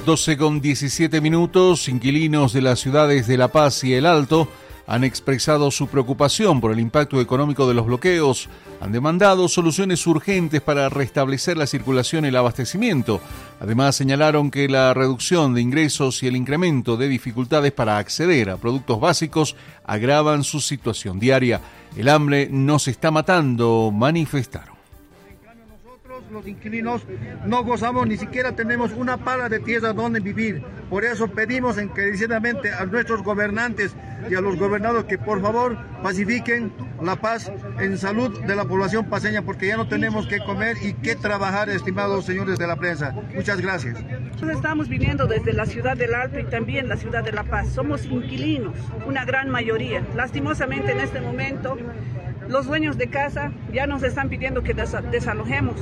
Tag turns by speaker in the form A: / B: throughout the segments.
A: 12:17, inquilinos de las ciudades de La Paz y El Alto han expresado su preocupación por el impacto económico de los bloqueos, han demandado soluciones urgentes para restablecer la circulación y el abastecimiento. Además, señalaron que la reducción de ingresos y el incremento de dificultades para acceder a productos básicos agravan su situación diaria. El hambre nos está matando, manifestaron.
B: Los inquilinos no gozamos, ni siquiera tenemos una pala de tierra donde vivir. Por eso pedimos encarecidamente a nuestros gobernantes y a los gobernados que por favor pacifiquen la paz en salud de la población paceña, porque ya no tenemos que comer y que trabajar, estimados señores de la prensa. Muchas gracias.
C: Estamos viniendo desde la ciudad del Alto y también la ciudad de La Paz. Somos inquilinos, una gran mayoría. Lastimosamente en este momento los dueños de casa ya nos están pidiendo que desalojemos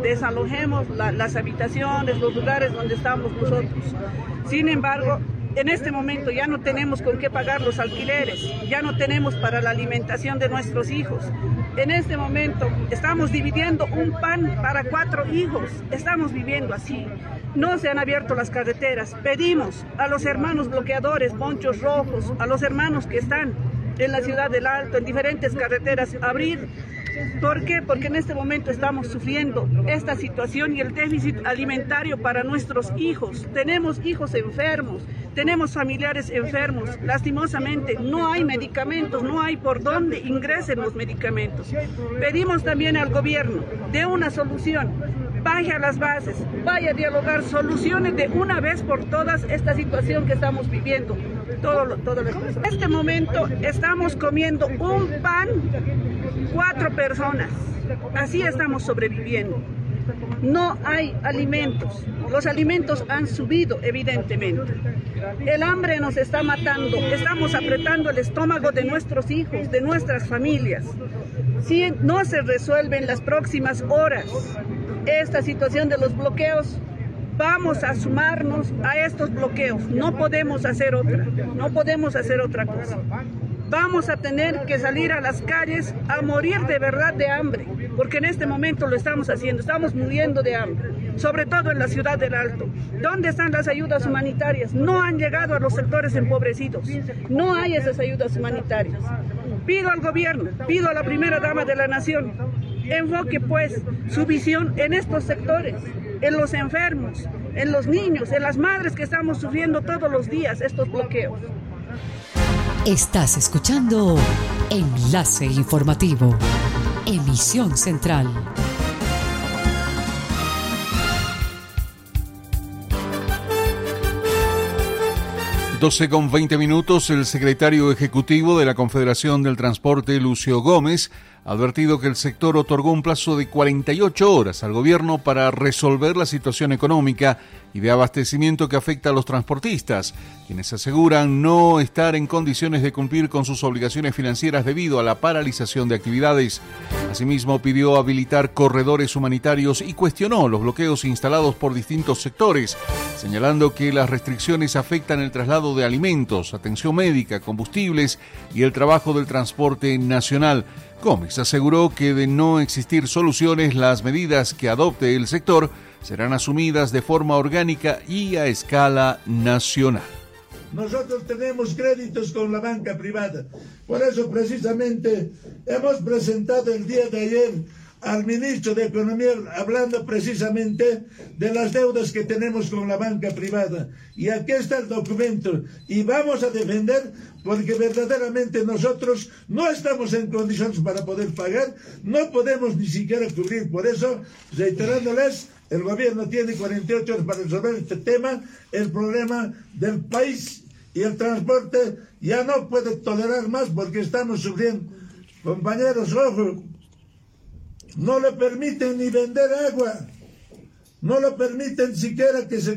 C: las habitaciones, los lugares donde estamos nosotros. Sin embargo, en este momento ya no tenemos con qué pagar los alquileres, ya no tenemos para la alimentación de nuestros hijos. En este momento estamos dividiendo un pan para 4 hijos, estamos viviendo así. No se han abierto las carreteras. Pedimos a los hermanos bloqueadores, ponchos rojos, a los hermanos que están en la ciudad del Alto, en diferentes carreteras, abrir. ¿Por qué? Porque en este momento estamos sufriendo esta situación y el déficit alimentario para nuestros hijos. Tenemos hijos enfermos, tenemos familiares enfermos. Lastimosamente no hay medicamentos, no hay por dónde ingresen los medicamentos. Pedimos también al gobierno de una solución. Baje a las bases, vaya a dialogar, soluciones de una vez por todas esta situación que estamos viviendo. En este momento estamos comiendo un pan, 4 personas. Así estamos sobreviviendo. No hay alimentos. Los alimentos han subido, evidentemente. El hambre nos está matando. Estamos apretando el estómago de nuestros hijos, de nuestras familias. Si no se resuelve en las próximas horas esta situación de los bloqueos, vamos a sumarnos a estos bloqueos. No podemos hacer otra cosa. Vamos a tener que salir a las calles a morir de verdad de hambre, porque en este momento lo estamos haciendo, estamos muriendo de hambre, sobre todo en la ciudad del Alto. ¿Dónde están las ayudas humanitarias? No han llegado a los sectores empobrecidos, no hay esas ayudas humanitarias. Pido al gobierno, pido a la primera dama de la nación, enfoque pues su visión en estos sectores, en los enfermos, en los niños, en las madres que estamos sufriendo todos los días estos bloqueos.
D: Estás escuchando Enlace Informativo, emisión central.
A: 12:20, el secretario ejecutivo de la Confederación del Transporte, Lucio Gómez, ha advertido que el sector otorgó un plazo de 48 horas al gobierno para resolver la situación económica y de abastecimiento que afecta a los transportistas, quienes aseguran no estar en condiciones de cumplir con sus obligaciones financieras debido a la paralización de actividades. Asimismo, pidió habilitar corredores humanitarios y cuestionó los bloqueos instalados por distintos sectores, señalando que las restricciones afectan el traslado de alimentos, atención médica, combustibles y el trabajo del transporte nacional. Gómez aseguró que de no existir soluciones, las medidas que adopte el sector serán asumidas de forma orgánica y a escala nacional.
E: Nosotros tenemos créditos con la banca privada, por eso precisamente hemos presentado el día de ayer al ministro de Economía hablando precisamente de las deudas que tenemos con la banca privada. Y aquí está el documento y vamos a defender porque verdaderamente nosotros no estamos en condiciones para poder pagar, no podemos ni siquiera cubrir. Por eso, reiterándoles, el gobierno tiene 48 horas para resolver este tema, el problema del país y el transporte ya no puede tolerar más porque estamos sufriendo. Compañeros, ojo, no le permiten ni vender agua, no le permiten siquiera que se